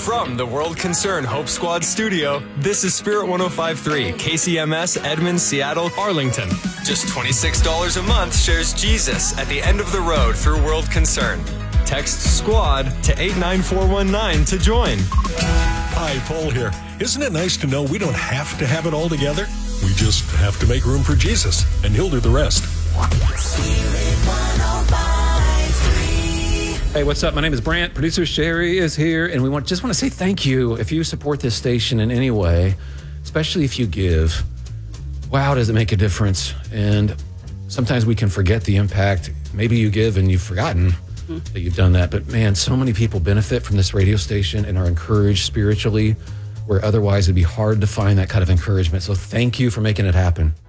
From the World Concern Hope Squad studio, this is Spirit 105.3, KCMS, Edmond, Seattle, Arlington. Just $26 a month shares Jesus at the end of the road through World Concern. Text SQUAD to 89419 to join. Hi, Paul here. Isn't it nice to know we don't have to have it all together? We just have to make room for Jesus, and He'll do the rest. Hey, what's up? My name is Brant. Producer Sherry is here, and we just want to say thank you. If you support this station in any way, especially if you give, wow, does it make a difference? And sometimes we can forget the impact. Maybe you give and you've forgotten that you've done that. But man, so many people benefit from this radio station and are encouraged spiritually, where otherwise it'd be hard to find that kind of encouragement. So thank you for making it happen.